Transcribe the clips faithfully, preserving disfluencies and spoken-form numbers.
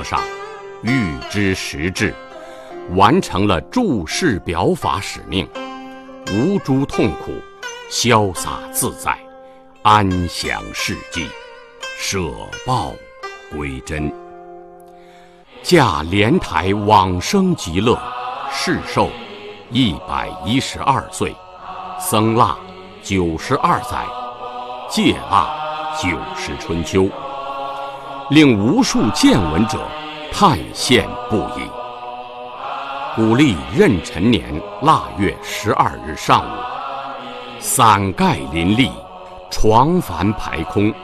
和尚预知时至，完成了注释表法使命，无诸痛苦，潇洒自在，安享世际，舍报归真。驾莲台往生极乐，世寿一百一十二岁，僧腊九十二载，戒腊九十春秋，令无数见闻者叹羡不已。古历壬辰年腊月十二日上午，伞盖林立，床幡排空。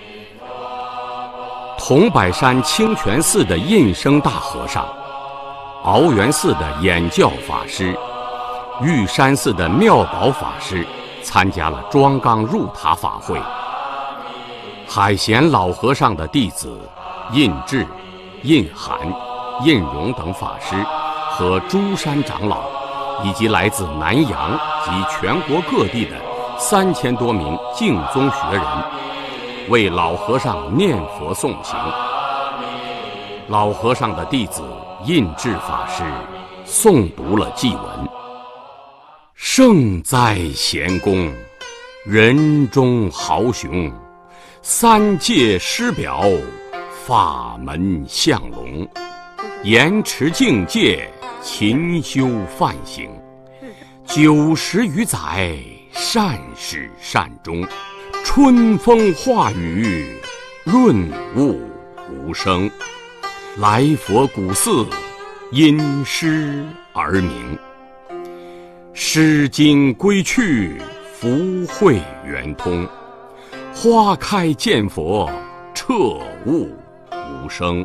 桐柏山清泉寺的印生大和尚，鳌源寺的演教法师，玉山寺的妙宝法师参加了庄纲入塔法会。海贤老和尚的弟子印智、印涵、印荣等法师和诸山长老，以及来自南洋及全国各地的三千多名净宗学人，为老和尚念佛诵行。老和尚的弟子印智法师诵读了祭文：圣哉贤公，人中豪雄，三界师表，法门相龙，严持境界，勤修梵行，九十余载，善始善终，春风化雨，润物无声。来佛古寺，因诗而名。诗经归去，福慧圆通。花开见佛，彻悟无声。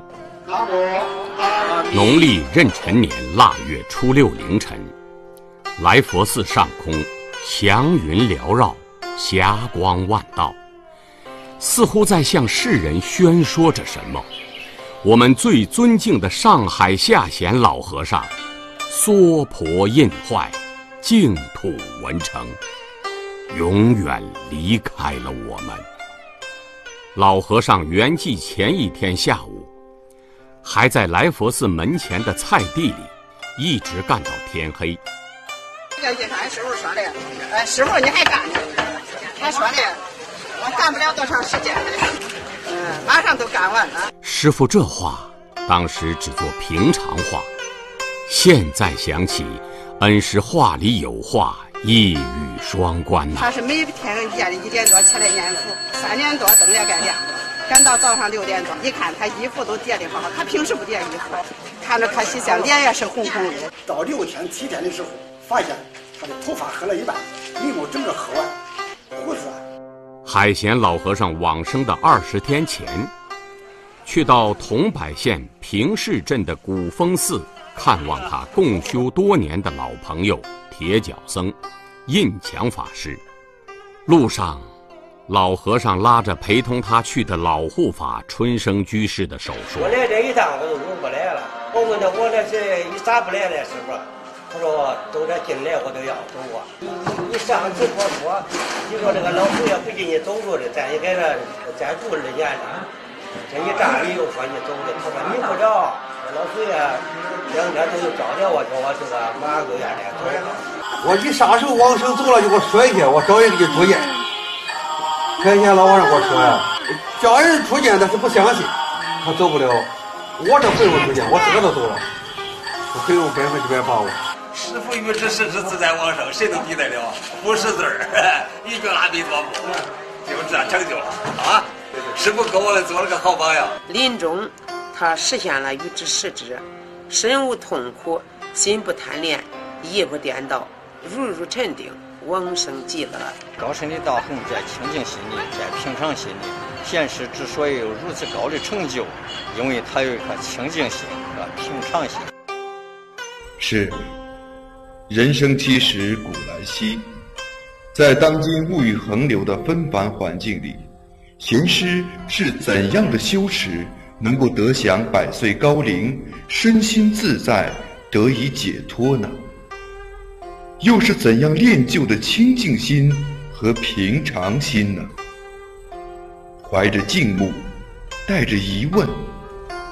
农历壬辰年腊月初六凌晨，来佛寺上空祥云缭绕，霞光万道，似乎在向世人宣说着什么。我们最尊敬的上海下贤老和尚娑婆印坏，净土文成，永远离开了我们。老和尚圆寂前一天下午，还在来佛寺门前的菜地里一直干到天黑。 这个俺师傅说的，呃，师傅你还干呢？他说的，我干不了多长时间了，嗯，马上都干完了。 师傅这话当时只做平常话，现在想起，恩师话里有话，一语双关呐、啊。 他是每天夜里一点多起来念佛，三点多灯也该亮了，赶到早上六点多，一看他衣服都叠得好，他平时不叠衣服，看着可惜相，脸也是红红的。 到六天七天的时候，发现他的头发黑了一半，眉毛整个黑完，胡子。 海贤老和尚往生的二十天前，去到桐柏县平市镇的古峰寺看望他共修多年的老朋友铁脚僧印强法师。路上，老和尚拉着陪同他去的老护法春生居士的手说：“ 我来这一趟我都用不来了。我问他我这是你咋不来了，师傅？他说都这进来我都要走啊。你你你上次我说，你说这个老佛爷不给你走路的，咱也给他再住二年了。这一站里又说你走的，他说你不着，老佛爷两天都有招待我，叫我这个马上都愿来走。 我一啥时候往生走了就给我说一下，我找人给你出见。开前老和尚给我说呀，叫人出见他是不相信，他走不了。我这回我出见，我自个都走了，我可以用百分之百把握。 师父预知时至自在往生，谁能抵得了？不识字儿，一句阿弥陀佛，就这样成就了啊！师父给我们做了个好榜样。 临终，他实现了预知时至，身无痛苦，心不贪恋，意不颠倒，如如沉定，往生极乐。 高深的大宏在清净心里，在平常心里。现实之所以有如此高的成就，因为他有一颗清净心和平常心。 是。人生七十古来稀，在当今物欲横流的纷繁环境里，贤师是怎样的修持能够得享百岁高龄，身心自在，得以解脱呢？又是怎样练就的清净心和平常心呢？怀着敬慕，带着疑问，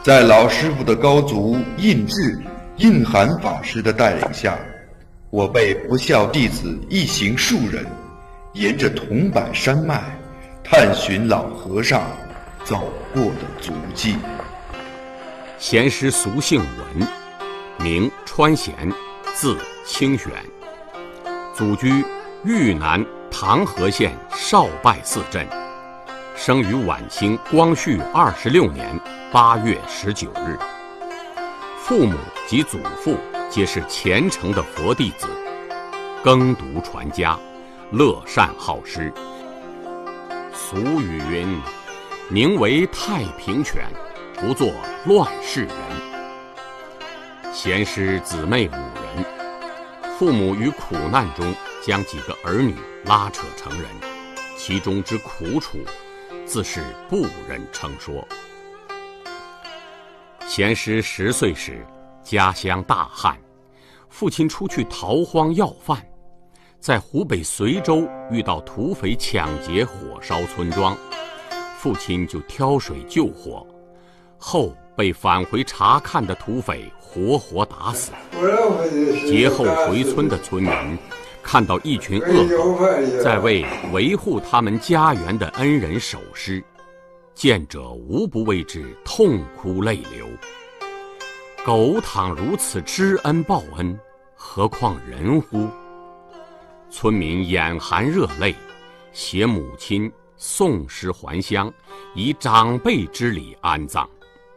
在老师傅的高足印智、印涵法师的带领下，我辈不孝弟子一行数人，沿着桐柏山脉，探寻老和尚走过的足迹。 贤师俗姓文，名川贤，字清玄，祖居豫南唐河县少拜寺镇，生于晚清光绪二十六年八月十九日。父母及祖父皆是虔诚的佛弟子，耕读传家，乐善好施。俗语云：宁为太平犬，不做乱世人。贤师姊妹五人，父母于苦难中将几个儿女拉扯成人，其中之苦楚，自是不忍称说。贤师十岁时，家乡大旱，父亲出去逃荒要饭，在湖北随州遇到土匪抢劫火烧村庄，父亲就挑水救火，后被返回查看的土匪活活打死。劫后回村的村民看到一群恶狗在为维护他们家园的恩人守尸，见者无不为之痛哭泪流。狗倘如此知恩报恩，何况人乎？村民眼含热泪，携母亲送尸还乡，以长辈之礼安葬。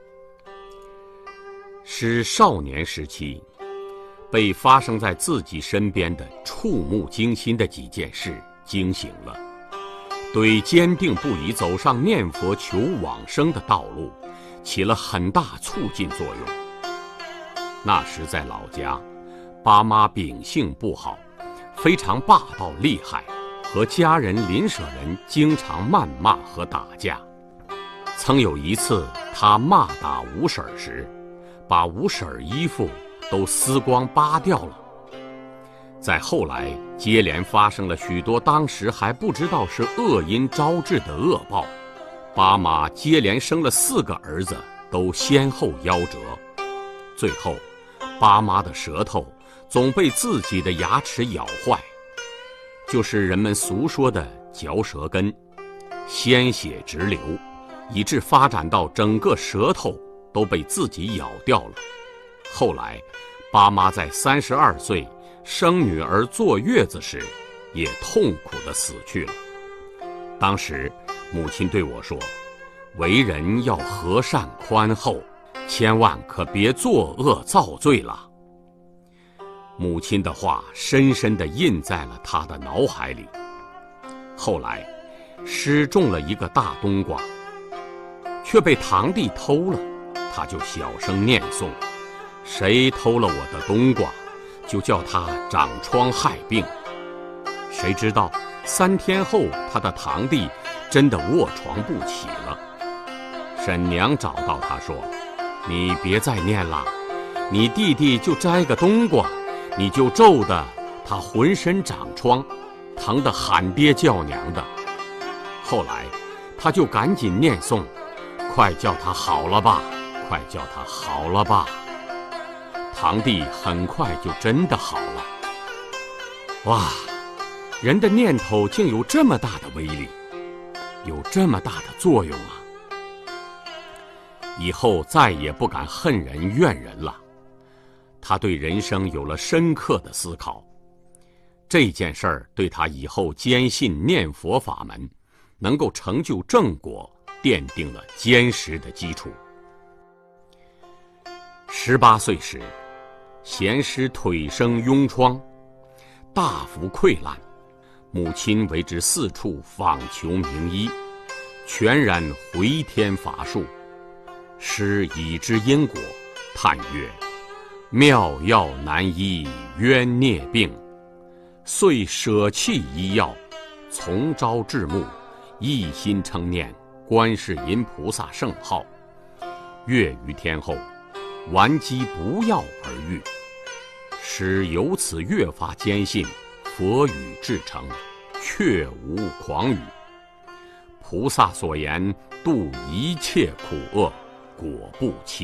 师少年时期，被发生在自己身边的触目惊心的几件事惊醒了，对坚定不移走上念佛求往生的道路起了很大促进作用。那时在老家，爸妈秉性不好，非常霸道厉害，和家人邻舍人经常谩骂和打架。曾有一次，他骂打吴婶时，把吴婶衣服都撕光扒掉了。再后来，接连发生了许多当时还不知道是恶因招致的恶报，爸妈接连生了四个儿子，都先后夭折。最后，爸妈的舌头总被自己的牙齿咬坏，就是人们俗说的嚼舌根，鲜血直流，以致发展到整个舌头都被自己咬掉了。后来，爸妈在三十二岁生女儿坐月子时，也痛苦地死去了。当时，母亲对我说：“为人要和善宽厚，千万可别作恶造罪了。”母亲的话深深地印在了他的脑海里。后来，师种了一个大冬瓜，却被堂弟偷了，他就小声念诵：“谁偷了我的冬瓜，就叫他长疮害病。”谁知道三天后，他的堂弟真的卧床不起了。婶娘找到他说：“你别再念了，你弟弟就摘个冬瓜，你就咒得他浑身长疮，疼得喊爹叫娘的。”后来他就赶紧念诵：“快叫他好了吧，快叫他好了吧。”堂弟很快就真的好了。哇，人的念头竟有这么大的威力，有这么大的作用啊！以后再也不敢恨人怨人了。他对人生有了深刻的思考，这件事儿对他以后坚信念佛法门能够成就正果奠定了坚实的基础。十八岁时，贤师腿生痈疮，大幅溃烂，母亲为之四处访求名医，全然回天乏术。师已知因果，叹曰：“妙药难医冤孽病，遂舍弃医药，从朝至暮，一心称念观世音菩萨圣号。月余天后，顽疾不药而愈。”师由此越发坚信佛语至诚，确无诳语。菩萨所言度一切苦厄，果不其